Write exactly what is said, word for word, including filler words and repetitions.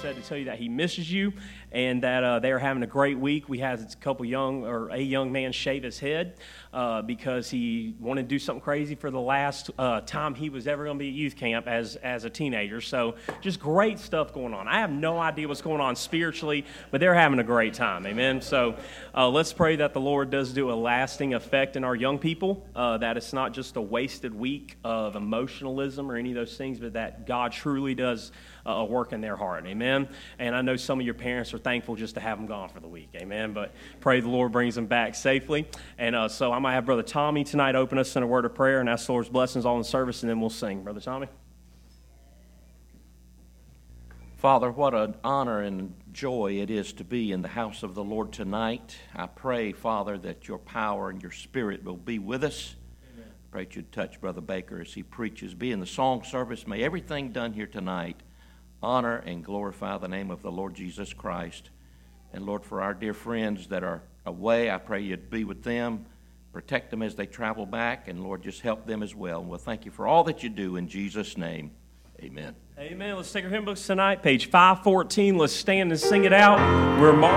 said to tell you that he misses you and that uh, they are having a great week. We had a couple young, or a young man shave his head uh, because he wanted to do something crazy for the last uh, time he was ever going to be at youth camp as, as a teenager. So just great stuff going on. I have no idea what's going on spiritually, but they're having a great time. Amen. So uh, let's pray that the Lord does do a lasting effect in our young people, uh, that it's not just a wasted week of emotionalism or any of those things, but that God truly does uh, a work in their heart. Amen. And I know some of your parents are thankful just to have them gone for the week. Amen. But pray the Lord brings them back safely. And uh, so I might have Brother Tommy tonight open us in a word of prayer and ask the Lord's blessings on the service, and then we'll sing. Brother Tommy. Father, what an honor and joy it is to be in the house of the Lord tonight. I pray, Father, that your power and your spirit will be with us. Amen. I pray that you'd touch Brother Baker as he preaches. Be in the song service. May everything done here tonight honor and glorify the name of the Lord Jesus Christ. And Lord, for our dear friends that are away, I pray you'd be with them, protect them as they travel back, and Lord, just help them as well. And we'll thank you for all that you do in Jesus' name. Amen. Amen. Let's take our hymn books tonight, page five fourteen. Let's stand and sing it out. We're marching.